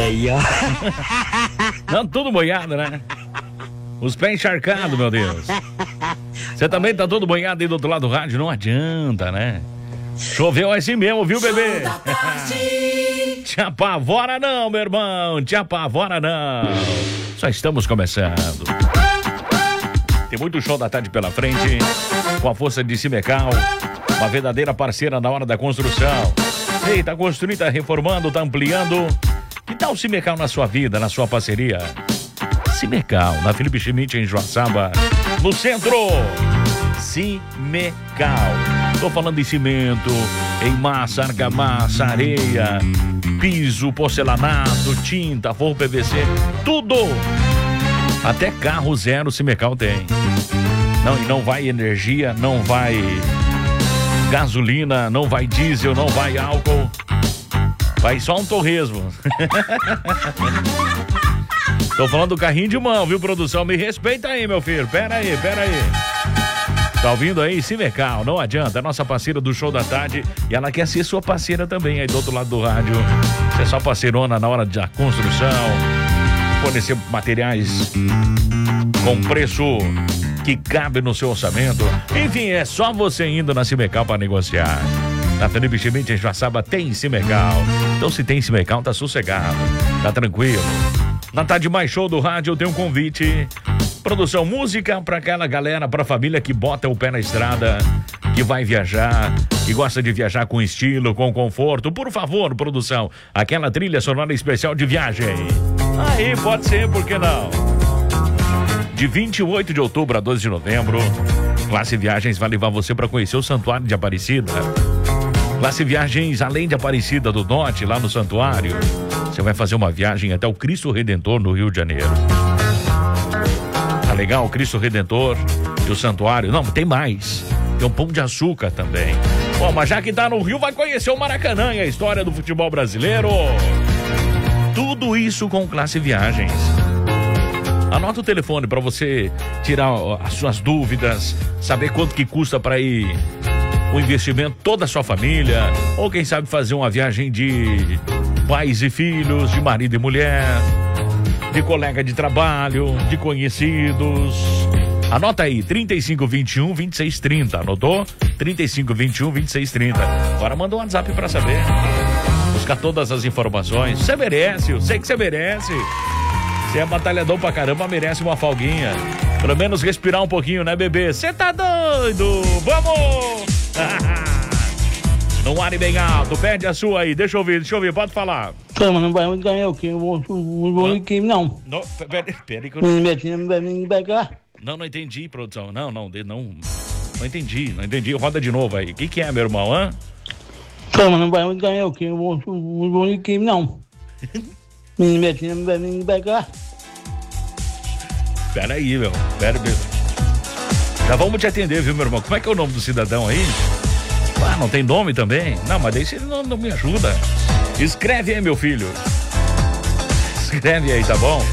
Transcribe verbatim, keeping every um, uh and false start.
aí, ó. Não, tudo boiado, né? Os pés encharcados, meu Deus. Você também tá todo boiado aí do outro lado do rádio, não adianta, né? Choveu assim mesmo, viu, bebê? Te apavora não, meu irmão, te apavora não. Só estamos começando. Tem muito show da tarde pela frente, com a força de Simecal, uma verdadeira parceira na hora da construção. Ei, tá construindo, tá reformando, tá ampliando. Que tal o Simecal na sua vida, na sua parceria? Simecal, na Felipe Schmidt, em Joaçaba, no centro. Simecal. Tô falando de cimento, em massa, argamassa, areia, piso, porcelanato, tinta, forro P V C, tudo. Até carro zero Simecal tem. Não, e não vai energia, não vai gasolina, não vai diesel, não vai álcool. Vai só um torresmo. Tô falando do carrinho de mão, viu, produção? Me respeita aí, meu filho. Pera aí, pera aí. Tá ouvindo aí? Simecal, não adianta. É nossa parceira do show da tarde. E ela quer ser sua parceira também aí do outro lado do rádio. Você é só parceirona na hora da construção. Fornecer materiais com preço que cabe no seu orçamento. Enfim, é só você indo na Simecal para negociar. Na Felipe Schmidt, em Joaçaba, tem Simecal. Então, se tem Simecal, tá sossegado, tá tranquilo. Na tarde mais show do rádio, eu tenho um convite. Produção, música pra aquela galera, pra família que bota o pé na estrada, que vai viajar, que gosta de viajar com estilo, com conforto. Por favor, produção, aquela trilha sonora especial de viagem. Aí, pode ser, por que não? De vinte e oito de outubro a doze de novembro, Classe Viagens vai levar você para conhecer o Santuário de Aparecida. Classe Viagens, além de Aparecida do Norte, lá no Santuário, você vai fazer uma viagem até o Cristo Redentor, no Rio de Janeiro. Tá legal? O Cristo Redentor e o Santuário. Não, tem mais. Tem um Pão de Açúcar também. Bom, mas já que tá no Rio, vai conhecer o Maracanã e a história do futebol brasileiro. Tudo isso com Classe Viagens. Anota o telefone para você tirar as suas dúvidas, saber quanto que custa para ir o investimento toda a sua família, ou quem sabe fazer uma viagem de pais e filhos, de marido e mulher, de colega de trabalho, de conhecidos. Anota aí, trinta e cinco, vinte e um, vinte e seis, trinta. Anotou? trinta e cinco, vinte e um, vinte e seis, trinta. Agora manda um WhatsApp para saber. Buscar todas as informações. Você merece, eu sei que você merece. Você é batalhador pra caramba, merece uma folguinha. Pelo menos respirar um pouquinho, né, bebê? Você tá doido? Vamos! Não ar bem alto, perde a sua aí. Deixa eu ouvir, deixa eu ouvir, pode falar. Calma, não vai ganhar o quê? Não vou aqui, não. Não, peraí, peraí que eu não... Não, não entendi, produção. Não, não, não. Não entendi, não entendi. Roda de novo aí. O que que é, meu irmão, hã? Calma, não vai ganhar o quê? Não vou aqui, não. Pera aí, meu. Pera, meu. Já vamos te atender, viu, meu irmão? Como é que é o nome do cidadão aí? Ah, não tem nome também? Não, mas daí você não, não me ajuda. Escreve aí, meu filho. Escreve aí, tá bom?